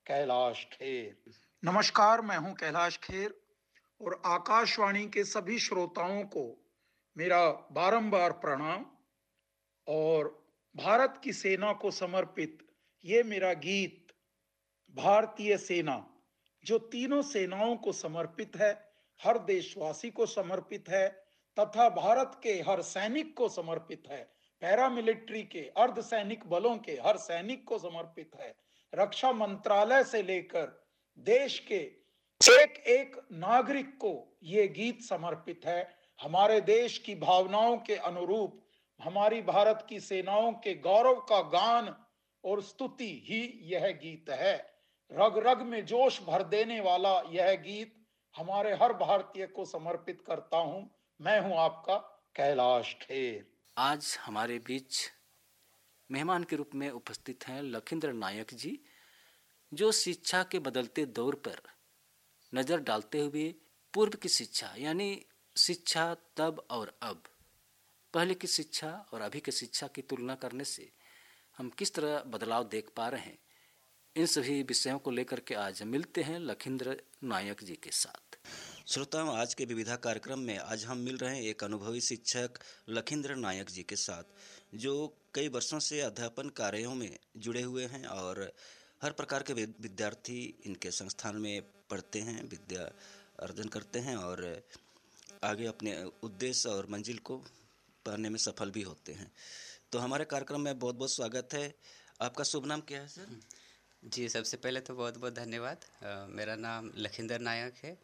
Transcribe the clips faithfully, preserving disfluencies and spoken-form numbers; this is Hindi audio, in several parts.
कैलाश खेर। नमस्कार, मैं हूं कैलाश खेर और आकाशवाणी के सभी श्रोताओं को मेरा बारंबार प्रणाम। और भारत की सेना को समर्पित ये मेरा गीत भारतीय सेना, जो तीनों सेनाओं को समर्पित है, हर देशवासी को समर्पित है तथा भारत के हर सैनिक को समर्पित है, पैरामिलिट्री के अर्धसैनिक बलों के हर सैनिक को समर्पित है, रक्षा मंत्रालय से लेकर देश के एक एक नागरिक को ये गीत समर्पित है। हमारे देश की भावनाओं के अनुरूप हमारी भारत की सेनाओं के गौरव का गान और स्तुति ही यह गीत है। रग रग में जोश भर देने वाला यह गीत हमारे हर भारतीय को समर्पित करता हूं। मैं हूं आपका कैलाश खेर। आज हमारे बीच मेहमान के रूप में उपस्थित हैं लखींद्र नायक जी, जो शिक्षा के बदलते दौर पर नज़र डालते हुए पूर्व की शिक्षा यानी शिक्षा तब और अब, पहले की शिक्षा और अभी की शिक्षा की तुलना करने से हम किस तरह बदलाव देख पा रहे हैं, इन सभी विषयों को लेकर के आज मिलते हैं लखींद्र नायक जी के साथ। श्रोताओं, आज के विविधा कार्यक्रम में आज हम मिल रहे हैं एक अनुभवी शिक्षक लखींद्र नायक जी के साथ, जो कई वर्षों से अध्यापन कार्यों में जुड़े हुए हैं और हर प्रकार के विद्यार्थी इनके संस्थान में पढ़ते हैं, विद्या अर्जन करते हैं और आगे अपने उद्देश्य और मंजिल को पाने में सफल भी होते हैं। तो हमारे कार्यक्रम में बहुत बहुत स्वागत है। आपका शुभ नाम क्या है सर? जी, सबसे पहले तो बहुत बहुत धन्यवाद। आ, मेरा नाम लखींद्र नायक है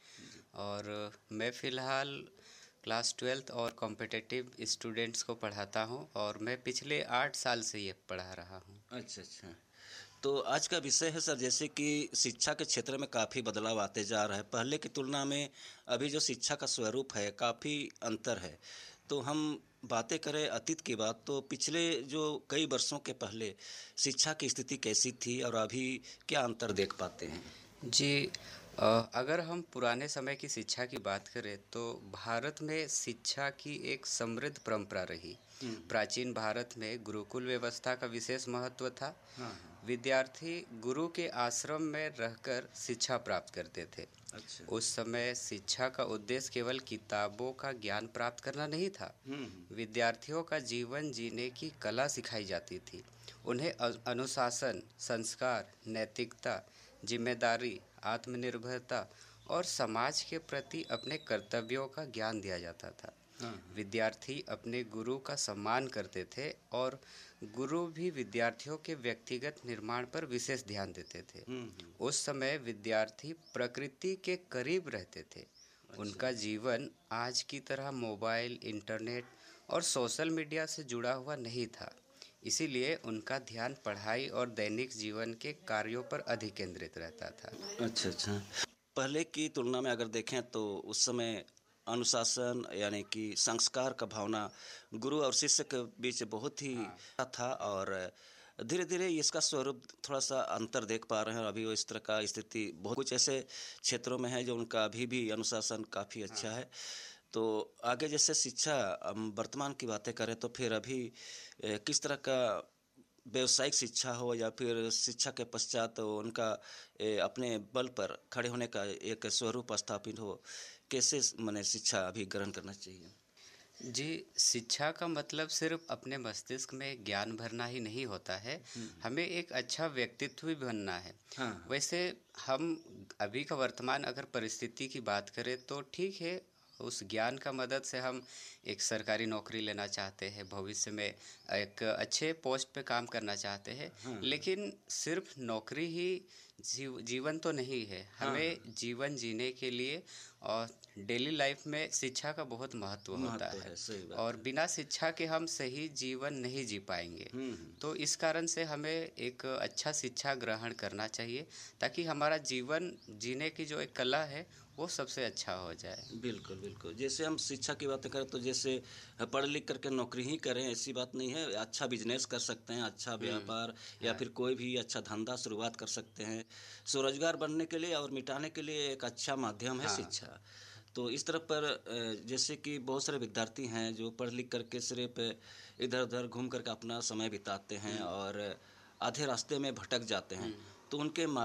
और मैं फ़िलहाल क्लास ट्वेल्थ और कॉम्पिटिटिव स्टूडेंट्स को पढ़ाता हूं और मैं पिछले आठ साल से ये पढ़ा रहा हूं। अच्छा अच्छा। तो आज का विषय है सर, जैसे कि शिक्षा के क्षेत्र में काफ़ी बदलाव आते जा रहा है। पहले की तुलना में अभी जो शिक्षा का स्वरूप है काफ़ी अंतर है। तो हम बातें करें अतीत की बात, तो पिछले जो कई वर्षों के पहले शिक्षा की स्थिति कैसी थी और अभी क्या अंतर देख पाते हैं? जी, अ, अगर हम पुराने समय की शिक्षा की बात करें तो भारत में शिक्षा की एक समृद्ध परंपरा रही। प्राचीन भारत में गुरुकुल व्यवस्था का विशेष महत्व था। हाँ हाँ। विद्यार्थी गुरु के आश्रम में रहकर शिक्षा प्राप्त करते थे। अच्छा। उस समय शिक्षा का उद्देश्य केवल किताबों का ज्ञान प्राप्त करना नहीं था। विद्यार्थियों का जीवन जीने की कला सिखाई जाती थी। उन्हें अनुशासन, संस्कार, नैतिकता, जिम्मेदारी, आत्मनिर्भरता और समाज के प्रति अपने कर्तव्यों का ज्ञान दिया जाता था। विद्यार्थी अपने गुरु का सम्मान करते थे और गुरु भी विद्यार्थियों के व्यक्तिगत निर्माण पर विशेष ध्यान देते थे। उस समय विद्यार्थी प्रकृति के करीब रहते थे। उनका जीवन आज की तरह मोबाइल, इंटरनेट और सोशल मीडिया से जुड़ा हुआ नहीं था, इसीलिए उनका ध्यान पढ़ाई और दैनिक जीवन के कार्यों पर अधिक केंद्रित रहता था। अच्छा अच्छा। पहले की तुलना में अगर देखें तो उस समय अनुशासन यानी कि संस्कार का भावना गुरु और शिष्य के बीच बहुत ही था और धीरे धीरे इसका स्वरूप थोड़ा सा अंतर देख पा रहे हैं। और अभी वो इस तरह का स्थिति बहुत कुछ ऐसे क्षेत्रों में है जो उनका अभी भी अनुशासन काफ़ी अच्छा है। तो आगे जैसे शिक्षा वर्तमान की बातें करें तो फिर अभी किस तरह का व्यावसायिक शिक्षा हो या फिर शिक्षा के पश्चात तो उनका अपने बल पर खड़े होने का एक स्वरूप स्थापित हो, कैसे माने शिक्षा अभी ग्रहण करना चाहिए? जी, शिक्षा का मतलब सिर्फ अपने मस्तिष्क में ज्ञान भरना ही नहीं होता है, हमें एक अच्छा व्यक्तित्व भी बनना है। हाँ। वैसे हम अभी का वर्तमान अगर परिस्थिति की बात करें तो ठीक है, उस ज्ञान का मदद से हम एक सरकारी नौकरी लेना चाहते हैं, भविष्य में एक अच्छे पोस्ट पे काम करना चाहते हैं। हाँ। लेकिन सिर्फ नौकरी ही जीव जीवन तो नहीं है। हमें हाँ। जीवन जीने के लिए और डेली लाइफ में शिक्षा का बहुत महत्व होता है, है सही बात और है। बिना शिक्षा के हम सही जीवन नहीं जी पाएंगे। तो इस कारण से हमें एक अच्छा शिक्षा ग्रहण करना चाहिए ताकि हमारा जीवन जीने की जो एक कला है वो सबसे अच्छा हो जाए। बिल्कुल बिल्कुल। जैसे हम शिक्षा की बातें करें तो जैसे पढ़ लिख करके नौकरी ही करें ऐसी बात नहीं है। अच्छा बिजनेस कर सकते हैं, अच्छा व्यापार या फिर कोई भी अच्छा धंधा शुरुआत कर सकते हैं। स्वरोजगार बनने के लिए और मिटाने के लिए एक अच्छा माध्यम है शिक्षा। तो इस तरह पर जैसे कि बहुत सारे विद्यार्थी हैं जो पढ़ लिख करके सिर्फ इधर उधर घूम करके अपना समय बिताते हैं और आधे रास्ते में भटक जाते हैं। तो उनके